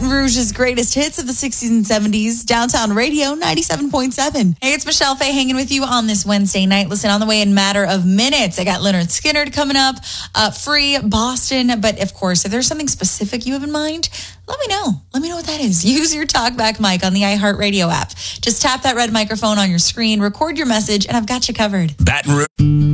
Baton Rouge's greatest hits of the 60s and 70s. Downtown Radio 97.7. Hey, it's Michelle Fay hanging with you on this Wednesday night. Listen, on the way in a matter of minutes, I got Leonard Skinner coming up, Free Boston. But of course, if there's something specific you have in mind, let me know. Let me know what that is. Use your TalkBack mic on the iHeartRadio app. Just tap that red microphone on your screen, record your message, and I've got you covered. Baton Rouge.